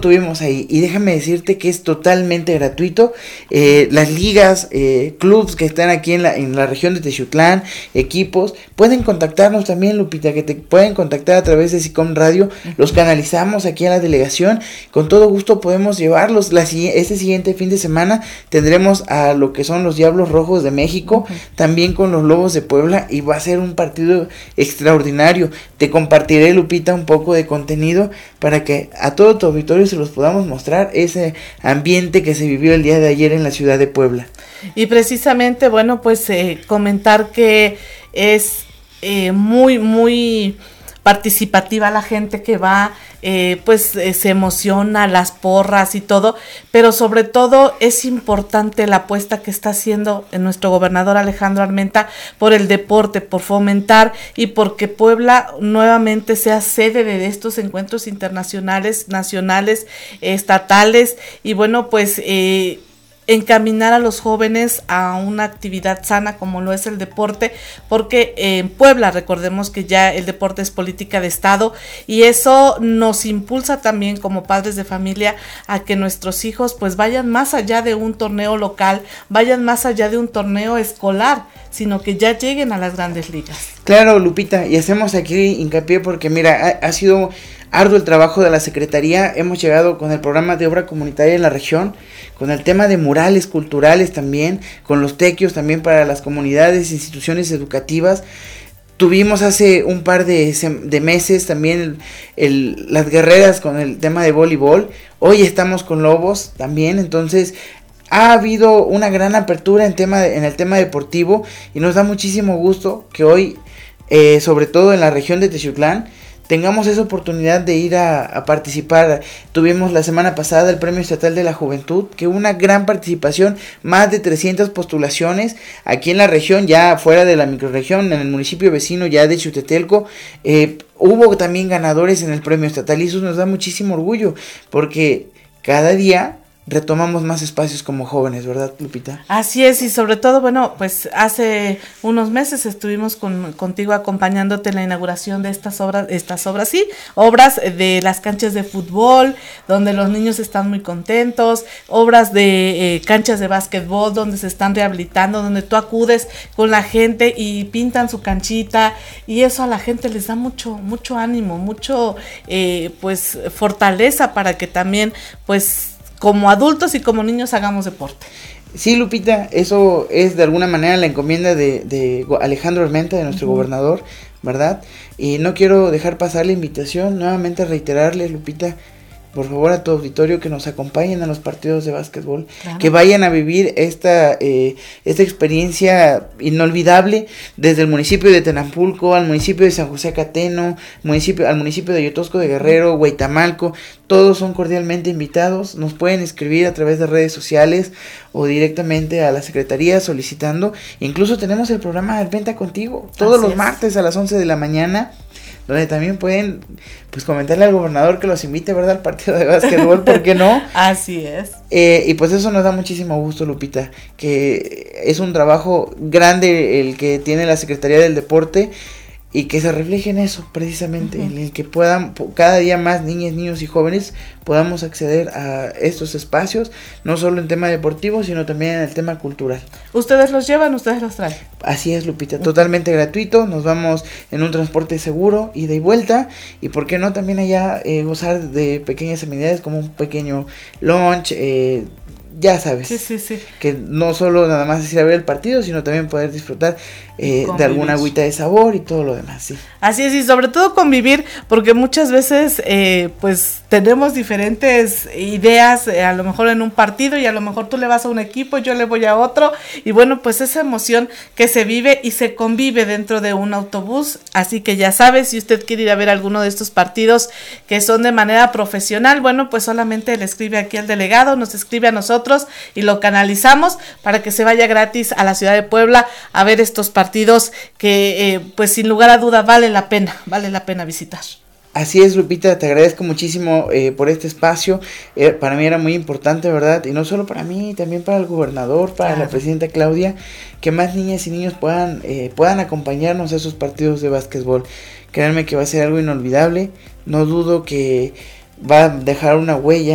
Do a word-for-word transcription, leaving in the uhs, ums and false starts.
tuvimos ahí, y déjame decirte que es totalmente gratuito. Eh, las ligas, eh, clubs que están aquí en la, en la región de Texutlán, equipos, pueden contactarnos también, Lupita, que te pueden contactar a través de SICOM Radio, uh-huh. Los canalizamos aquí a la delegación, con todo gusto podemos llevarlos. La, este siguiente fin de semana tendremos a lo que son los Diablos Rojos de México, uh-huh. También con los Lobos de Puebla, y va a ser un partido extraordinario. Te compartiré, Lupita, un poco de contenido para que a todo tu auditorio se los podamos mostrar, ese ambiente que se vivió el día de ayer en la ciudad de Puebla. Y precisamente, bueno, pues eh, comentar que es eh, muy, muy participativa la gente que va, eh, pues eh, se emociona, las porras y todo, pero sobre todo es importante la apuesta que está haciendo nuestro gobernador Alejandro Armenta por el deporte, por fomentar y porque Puebla nuevamente sea sede de estos encuentros internacionales, nacionales, estatales, y bueno, pues eh, encaminar a los jóvenes a una actividad sana como lo es el deporte, porque en Puebla recordemos que ya el deporte es política de Estado, y eso nos impulsa también como padres de familia a que nuestros hijos pues vayan más allá de un torneo local, vayan más allá de un torneo escolar, sino que ya lleguen a las grandes ligas. Claro, Lupita, y hacemos aquí hincapié porque mira, ha, ha sido arduo el trabajo de la Secretaría. Hemos llegado con el programa de obra comunitaria en la región, con el tema de murales culturales también, con los tequios también para las comunidades, instituciones educativas. Tuvimos hace un par de, de meses también el, el, las guerreras con el tema de voleibol. Hoy estamos con Lobos también, entonces ha habido una gran apertura en, tema de, en el tema deportivo, y nos da muchísimo gusto que hoy, eh, sobre todo en la región de Texutlán, tengamos esa oportunidad de ir a, a participar. Tuvimos la semana pasada el Premio Estatal de la Juventud, que hubo una gran participación, más de trescientas postulaciones aquí en la región, ya fuera de la microrregión, en el municipio vecino ya de Xutetelco. Eh, hubo también ganadores en el Premio Estatal, y eso nos da muchísimo orgullo, porque cada día retomamos más espacios como jóvenes, ¿verdad, Lupita? Así es, y sobre todo, bueno, pues hace unos meses estuvimos con, contigo acompañándote en la inauguración de estas obras, estas obras, sí, obras de las canchas de fútbol, donde los niños están muy contentos, obras de eh, canchas de básquetbol, donde se están rehabilitando, donde tú acudes con la gente y pintan su canchita, y eso a la gente les da mucho, mucho ánimo, mucho, eh, pues, fortaleza para que también, pues, como adultos y como niños hagamos deporte. Sí, Lupita, eso es de alguna manera la encomienda de, de Alejandro Armenta, de nuestro uh-huh. gobernador, ¿verdad? Y no quiero dejar pasar la invitación, nuevamente reiterarles, Lupita, por favor, a tu auditorio, que nos acompañen a los partidos de básquetbol, claro. Que vayan a vivir esta eh, esta experiencia inolvidable, desde el municipio de Tenampulco al municipio de San José Cateno, municipio al municipio de Yotosco de Guerrero, Huaytamalco. Todos son cordialmente invitados. Nos pueden escribir a través de redes sociales o directamente a la secretaría solicitando. Incluso tenemos el programa Venta Contigo todos Así los es. martes a las once de la mañana, donde también pueden pues comentarle al gobernador que los invite, ¿verdad?, al partido de básquetbol, ¿por qué no? Así es. Eh, y pues eso nos da muchísimo gusto, Lupita, que es un trabajo grande el que tiene la Secretaría del Deporte, y que se refleje en eso, precisamente, uh-huh. en el que puedan, cada día más niñas, niños y jóvenes podamos acceder a estos espacios, no solo en tema deportivo, sino también en el tema cultural. ¿Ustedes los llevan, ustedes los traen? Así es, Lupita, totalmente uh-huh. gratuito, nos vamos en un transporte seguro, ida y vuelta, y por qué no también allá eh, gozar de pequeñas amenidades como un pequeño lunch, eh, ya sabes, sí, sí, sí. que no solo nada más es ir a ver el partido, sino también poder disfrutar eh, de alguna agüita de sabor y todo lo demás, sí. Así es, y sobre todo convivir, porque muchas veces eh, pues tenemos diferentes ideas, eh, a lo mejor en un partido, y a lo mejor tú le vas a un equipo, yo le voy a otro, y bueno, pues esa emoción que se vive y se convive dentro de un autobús. Así que ya sabes, si usted quiere ir a ver alguno de estos partidos que son de manera profesional, bueno, pues solamente le escribe aquí al delegado, nos escribe a nosotros y lo canalizamos para que se vaya gratis a la ciudad de Puebla a ver estos partidos que eh, pues sin lugar a duda vale la pena, vale la pena visitar. Así es, Lupita, te agradezco muchísimo eh, por este espacio, eh, para mí era muy importante, ¿verdad? Y no solo para mí, también para el gobernador, para claro. la presidenta Claudia, que más niñas y niños puedan, eh, puedan acompañarnos a esos partidos de básquetbol. Créanme que va a ser algo inolvidable, no dudo que va a dejar una huella